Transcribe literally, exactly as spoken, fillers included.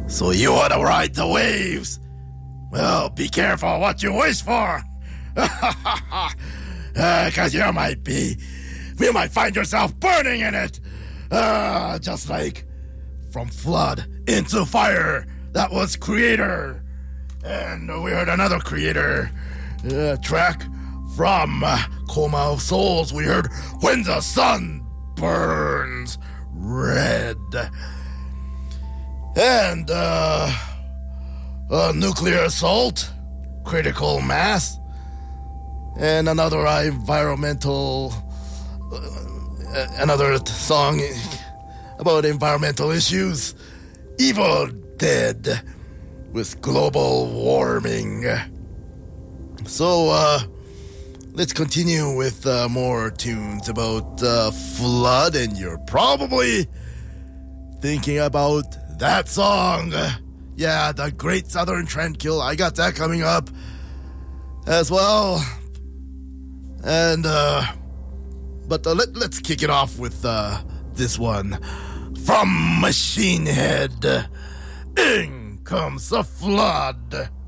So you want to ride the waves? Well, be careful what you wish for. Because uh, you might be, you might find yourself burning in it. Uh, just like from flood into fire. That was Creator. And we heard another Creator uh, track from uh, Coma of Souls. We heard When the Sun Burns Red. And uh, uh, Nuclear Assault, Critical Mass, and another environmental, uh, another song about environmental issues, Evil Dead with global warming. So, uh, let's continue with uh, more tunes about uh, flood, and you're probably thinking about that song. Yeah, the Great Southern Trendkill. I got that coming up as well. And, uh, but uh, let, let's kick it off with uh, this one from Machine Head. In comes the flood.